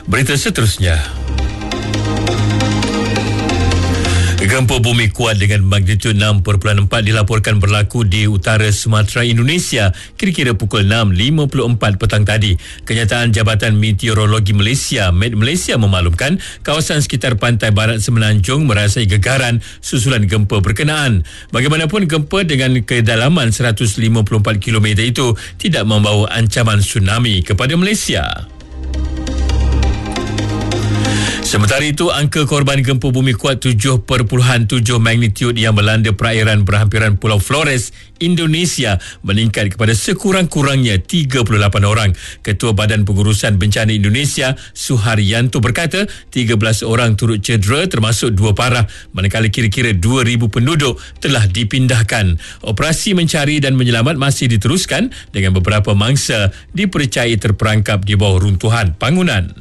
Berita seterusnya. Gempa bumi kuat dengan magnitud 6.4 dilaporkan berlaku di utara Sumatera, Indonesia kira-kira pukul 6.54 petang tadi. Kenyataan Jabatan Meteorologi Malaysia, Met Malaysia memaklumkan kawasan sekitar pantai barat Semenanjung merasai gegaran susulan gempa berkenaan. Bagaimanapun, gempa dengan kedalaman 154 km itu tidak membawa ancaman tsunami kepada Malaysia. Sementara itu, angka korban gempa bumi kuat 7.7 magnitude yang melanda perairan berhampiran Pulau Flores, Indonesia meningkat kepada sekurang-kurangnya 38 orang. Ketua Badan Pengurusan Bencana Indonesia, Suharyanto berkata 13 orang turut cedera termasuk 2 parah, manakala kira-kira 2,000 penduduk telah dipindahkan. Operasi mencari dan menyelamat masih diteruskan dengan beberapa mangsa dipercayai terperangkap di bawah runtuhan bangunan.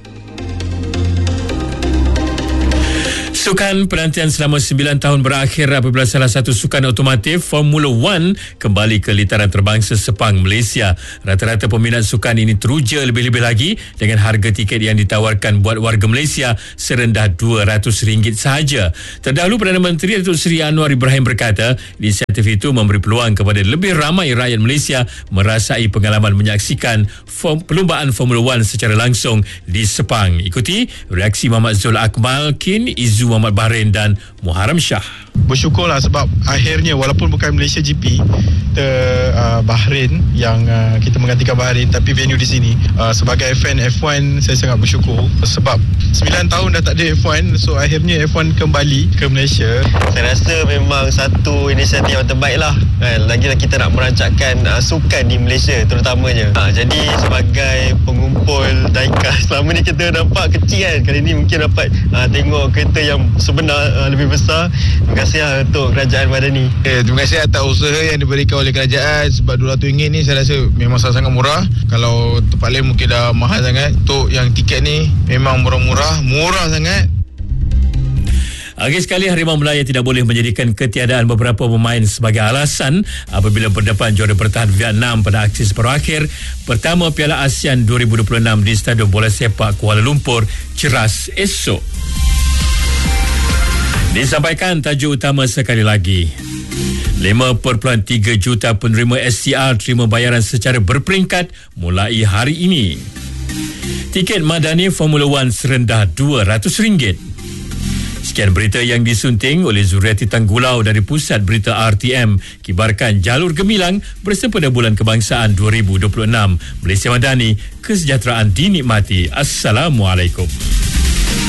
Sukan penantian selama 9 tahun berakhir apabila salah satu sukan otomotif Formula 1 kembali ke litaran terbangsa Sepang, Malaysia. Rata-rata peminat sukan ini teruja lebih-lebih lagi dengan harga tiket yang ditawarkan buat warga Malaysia serendah RM200 sahaja. Terdahulu, Perdana Menteri Datuk Seri Anwar Ibrahim berkata inisiatif itu memberi peluang kepada lebih ramai rakyat Malaysia merasai pengalaman menyaksikan perlumbaan Formula 1 secara langsung di Sepang. Ikuti reaksi Muhammad Zul Akmal, Kin Izu Muhammad Bahrain dan Muharram Shah. Bersyukurlah sebab akhirnya walaupun bukan Malaysia GP, Bahrain yang kita menggantikan Bahrain, tapi venue di sini. Sebagai fan F1, saya sangat bersyukur sebab 9 tahun dah tak ada F1, so akhirnya F1 kembali ke Malaysia. Saya rasa memang satu inisiatif yang terbaik lah. Lagi-lagi kita nak merancangkan sukan di Malaysia terutamanya. Jadi sebagai pengumpul diecast, selama ni kita nampak kecil kan, kali ni mungkin dapat tengok kereta yang sebenar lebih besar. Terima kasih untuk Kerajaan Madani. Terima kasih atas usaha yang diberikan oleh kerajaan sebab RM200 ni saya rasa memang sangat murah. Kalau tempat lain mungkin dah mahal sangat. Untuk yang tiket ni memang murah sangat. Akhir sekali, Harimau Melaya tidak boleh menjadikan ketiadaan beberapa pemain sebagai alasan apabila berdepan juara bertahan Vietnam pada aksi separuh akhir pertama Piala ASEAN 2026 di Stadium Bola Sepak Kuala Lumpur Ceras esok. Disampaikan tajuk utama sekali lagi. 5.3 juta penerima SCR terima bayaran secara berperingkat mulai hari ini. Tiket madani Formula 1 serendah RM200. Sekian berita yang disunting oleh Zuriati Tanggulau dari Pusat Berita RTM. Kibarkan jalur gemilang bersempena Bulan Kebangsaan 2026. Malaysia Madani, kesejahteraan dinikmati. Assalamualaikum.